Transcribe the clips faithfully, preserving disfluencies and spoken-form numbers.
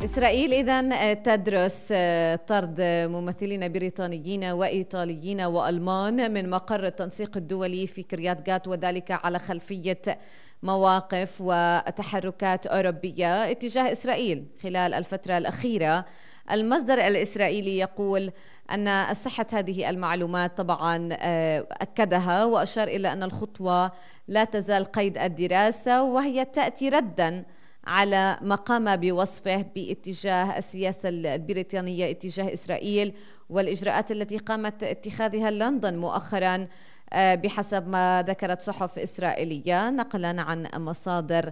إسرائيل إذن تدرس طرد ممثلين بريطانيين وإيطاليين وألمان من مقر التنسيق الدولي في كريات جات، وذلك على خلفية مواقف وتحركات أوروبية اتجاه إسرائيل خلال الفترة الأخيرة. المصدر الإسرائيلي يقول أن صحة هذه المعلومات طبعا أكدها، وأشار إلى أن الخطوة لا تزال قيد الدراسة، وهي تأتي رداً على ما قام بوصفه باتجاه السياسة البريطانية اتجاه إسرائيل والإجراءات التي قامت اتخاذها لندن مؤخرا بحسب ما ذكرت صحف إسرائيلية نقلا عن مصادر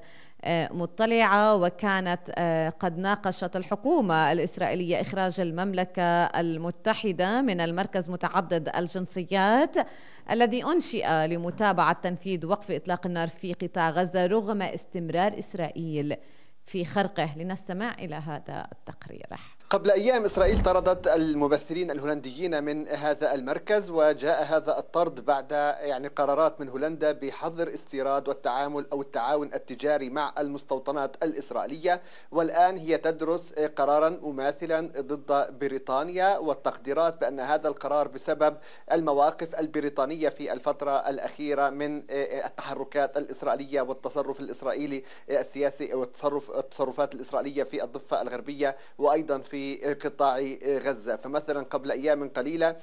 مطلعة. وكانت قد ناقشت الحكومة الإسرائيلية إخراج المملكة المتحدة من المركز متعدد الجنسيات الذي أنشئ لمتابعة تنفيذ وقف إطلاق النار في قطاع غزة رغم استمرار إسرائيل في خرقه. لنستمع إلى هذا التقرير. قبل أيام إسرائيل طردت الممثلين الهولنديين من هذا المركز، وجاء هذا الطرد بعد يعني قرارات من هولندا بحظر استيراد والتعامل أو التعاون التجاري مع المستوطنات الإسرائيلية. والآن هي تدرس قرارا مماثلا ضد بريطانيا، والتقديرات بأن هذا القرار بسبب المواقف البريطانية في الفترة الأخيرة من التحركات الإسرائيلية والتصرف الإسرائيلي السياسي والتصرف التصرفات الإسرائيلية في الضفة الغربية وأيضا في في قطاع غزة. فمثلا قبل أيام قليلة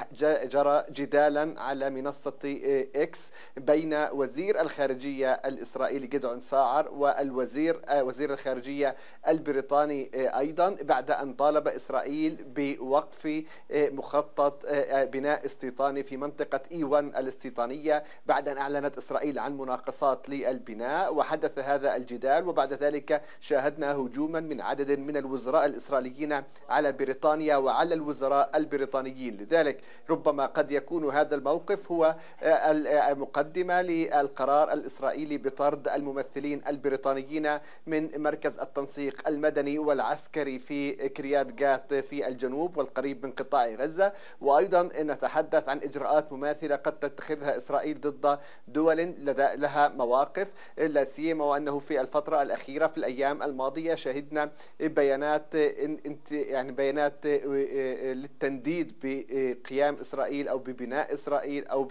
جرى جدالا على منصة إكس بين وزير الخارجية الإسرائيلي جدعون ساعر والوزير وزير الخارجية البريطاني أيضا، بعد أن طالب إسرائيل بوقف مخطط بناء استيطاني في منطقة إي واحد الاستيطانية، بعد أن أعلنت إسرائيل عن مناقصات للبناء. وحدث هذا الجدال، وبعد ذلك شاهدنا هجوما من عدد من الوزراء الإسرائيليين على بريطانيا وعلى الوزراء البريطانيين. لذلك ربما قد يكون هذا الموقف هو مقدمة للقرار الإسرائيلي بطرد الممثلين البريطانيين من مركز التنسيق المدني والعسكري في كريات جات في الجنوب والقريب من قطاع غزة. وأيضا نتحدث عن إجراءات مماثلة قد تتخذها إسرائيل ضد دول لها مواقف، لا سيما وأنه في الفترة الأخيرة في الأيام الماضية شهدنا بيانات يعني بيانات للتنديد بقيام إسرائيل أو ببناء إسرائيل أو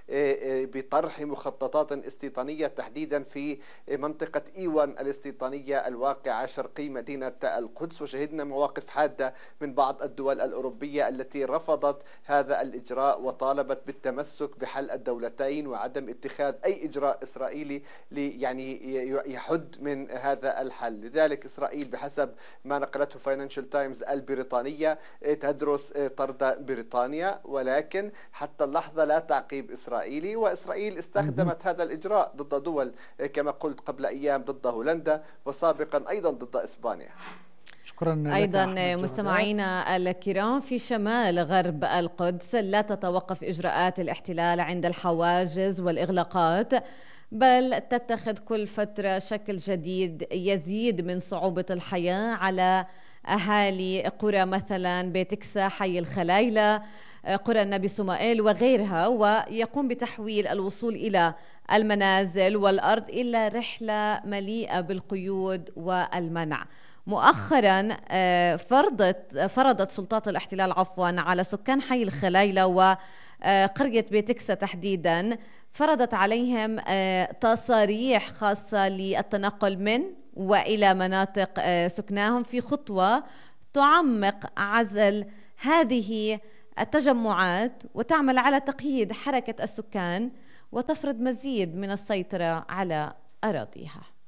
بطرح مخططات استيطانية تحديدا في منطقة إي واحد الاستيطانية الواقعة شرقي مدينة القدس. وشهدنا مواقف حادة من بعض الدول الأوروبية التي رفضت هذا الإجراء وطالبت بالتمسك بحل الدولتين وعدم اتخاذ أي إجراء إسرائيلي يعني يحد من هذا الحل. لذلك إسرائيل بحسب ما نقلته فاينانشال تايمز البريطانية تدرس طرد بريطانيا، ولكن حتى اللحظة لا تعقيب إسرائيلي. وإسرائيل استخدمت هذا الإجراء ضد دول كما قلت قبل أيام ضد هولندا، وسابقا أيضا ضد إسبانيا. شكرا أيضا مستمعينا الكرام، في شمال غرب القدس لا تتوقف إجراءات الاحتلال عند الحواجز والإغلاقات، بل تتخذ كل فترة شكل جديد يزيد من صعوبة الحياة على أهالي قرى مثلا بيت إكسا، حي الخلايلة، قرى النبي سمائيل وغيرها، ويقوم بتحويل الوصول إلى المنازل والأرض إلى رحلة مليئة بالقيود والمنع. مؤخرا فرضت فرضت سلطات الاحتلال عفوا على سكان حي الخلايلة وقرية بيت إكسا تحديدا، فرضت عليهم تصاريح خاصة للتنقل من وإلى مناطق سكناهم في خطوة تعمق عزل هذه التجمعات وتعمل على تقييد حركة السكان وتفرض مزيد من السيطرة على أراضيها.